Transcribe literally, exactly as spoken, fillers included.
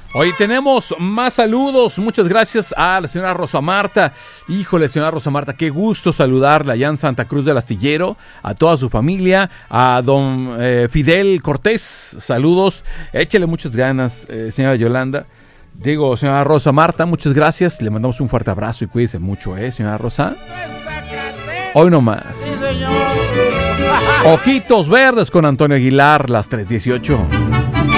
Hoy tenemos más saludos. Muchas gracias a la señora Rosa Marta. Híjole, señora Rosa Marta, qué gusto saludarla allá en Santa Cruz del Astillero, a toda su familia, a don eh, Fidel Cortés. Saludos, échele muchas ganas, eh, señora Yolanda. Digo, señora Rosa Marta, muchas gracias. Le mandamos un fuerte abrazo y cuídese mucho, ¿eh, señora Rosa? Hoy no más. Sí, señor. Ojitos Verdes con Antonio Aguilar, las tres dieciocho.